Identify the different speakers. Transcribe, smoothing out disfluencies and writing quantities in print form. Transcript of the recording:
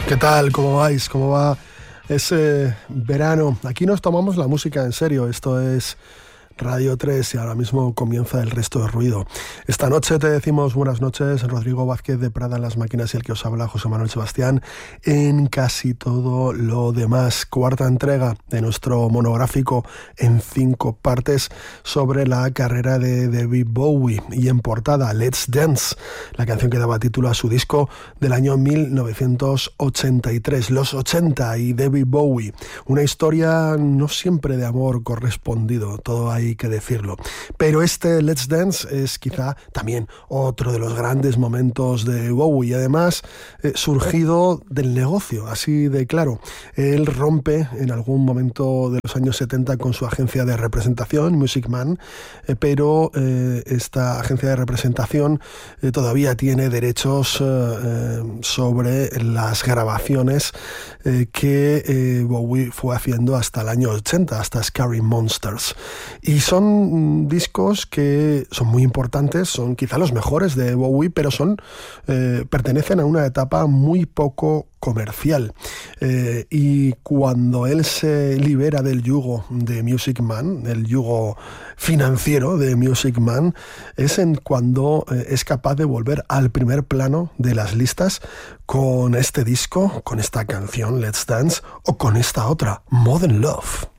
Speaker 1: ¿Qué tal? ¿Cómo vais? ¿Cómo va ese verano? Aquí nos tomamos la música en serio. Esto es Radio 3 y ahora mismo comienza el resto de ruido. Esta noche te decimos buenas noches, Rodrigo Vázquez de Prada en las máquinas y el que os habla, José Manuel Sebastián, en casi todo lo demás. Cuarta entrega de nuestro monográfico en 5 partes sobre la carrera de David Bowie y en portada Let's Dance, la canción que daba título a su disco del año 1983, los 80 y David Bowie. Una historia no siempre de amor correspondido, todo hay que decirlo. Pero este Let's Dance es quizá también otro de los grandes momentos de Bowie y además surgido del negocio, así de claro. Él rompe en algún momento de los años 70 con su agencia de representación, Music Man, pero esta agencia de representación todavía tiene derechos sobre las grabaciones que Bowie fue haciendo hasta el año 80, hasta Scary Monsters. Y son discos que son muy importantes, son quizá los mejores de Bowie, pero pertenecen a una etapa muy poco comercial. Y cuando él se libera del yugo de Music Man, del yugo financiero de Music Man, es cuando es capaz de volver al primer plano de las listas con este disco, con esta canción Let's Dance o con esta otra, Modern Love.